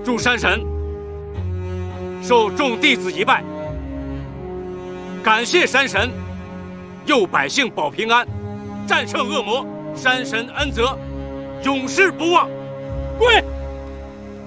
祝山神受众弟子一拜，感谢山神佑百姓保平安，战胜恶魔，山神恩泽永世不忘。跪！